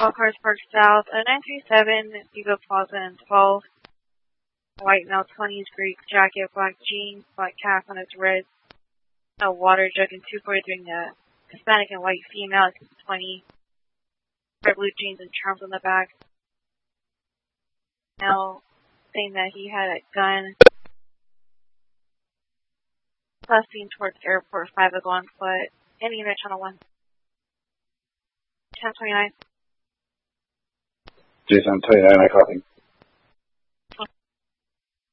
All cars parked south. 937, Viva Plaza and 12. White male, 20s, Greek jacket, black jeans, black cap on his wrist. A water jug and 243, Hispanic and white female, 20. Red blue jeans and charms on the back. Now, saying that he had a gun. Plus seen towards airport 5 of on foot. Any unit channel 1. 1029. Jason 29, I copy.